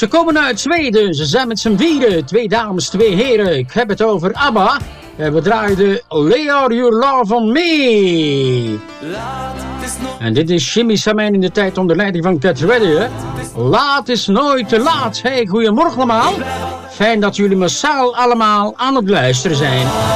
Ze komen uit Zweden, ze zijn met z'n vieren. 2 dames, 2 heren. Ik heb het over ABBA. En we draaien de Lay Your Love on Me. En dit is Jimmy Samen in de tijd onder leiding van Cat Reddy. Laat is nooit te laat. Hey, goedemorgen allemaal. Fijn dat jullie massaal allemaal aan het luisteren zijn.